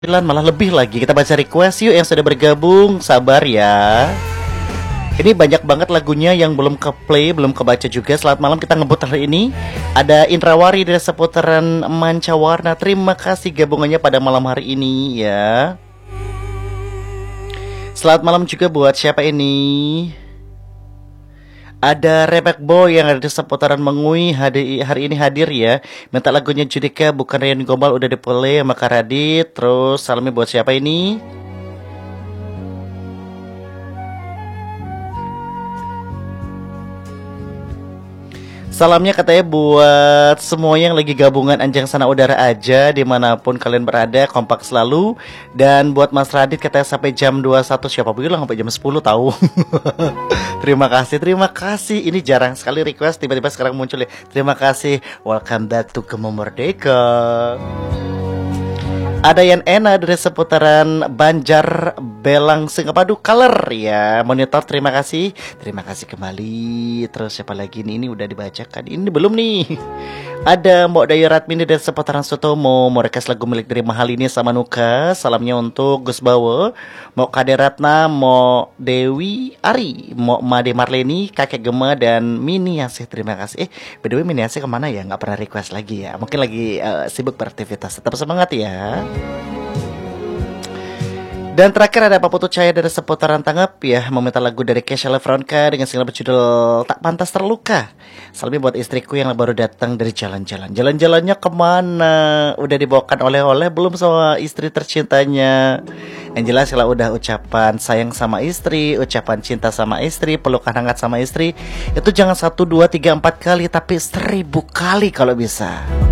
Malah lebih lagi. Kita baca request yuk yang sudah bergabung. Sabar ya. Ini banyak banget lagunya yang belum ke play, belum kebaca juga. Selamat malam, kita ngebut hari ini. Ada Indrawari dari seputaran Mancawarna. Terima kasih gabungannya pada malam hari ini ya. Selamat malam juga buat siapa ini? Ada Rebek Boy yang ada di seputaran Mengui hari ini hadir ya. Minta lagunya Judika bukan Rian Gombal udah di-play sama Kak Radit. Terus salamnya buat siapa ini? Salamnya katanya buat semua yang lagi gabungan Anjang Sana Udara aja, dimanapun kalian berada, kompak selalu. Dan buat Mas Radit katanya sampai jam 21. Siapa bilang sampai jam 10 tahu. Terima kasih. Ini jarang sekali request, tiba-tiba sekarang muncul ya. Terima kasih. Welcome back to Gemo Merdeka. Ada yang enak dari seputaran Banjar Belang Singapadu Color ya. Monitor terima kasih kembali. Terus siapa lagi nih? Ini udah dibacakan. Ini belum nih. Ada Mbok Dayu Ratmini dari seputaran Sutomo. Mau request lagu milik dari Mahal ini sama Nuka. Salamnya untuk Gus Bawo, Mbok Kade Ratna, Mbok Dewi Ari, Mbok Made Marleni, Kakek Gema dan Mini Asih. Terima kasih. By the way Mini Asih kemana ya? Nggak pernah request lagi ya. Mungkin lagi sibuk beraktivitas. Tetap semangat ya. Dan terakhir ada Pak Putu Cahaya dari seputaran Tanggap ya, meminta lagu dari Kesha Lefronka dengan single berjudul Tak Pantas Terluka. Salamnya buat istriku yang baru datang dari jalan-jalan. Jalan-jalannya kemana? Udah dibawakan oleh-oleh belum sama istri tercintanya? Yang jelas kalau udah ucapan sayang sama istri, ucapan cinta sama istri, pelukan hangat sama istri, itu jangan 1, 2, 3, 4 kali, tapi 1000 kali kalau bisa.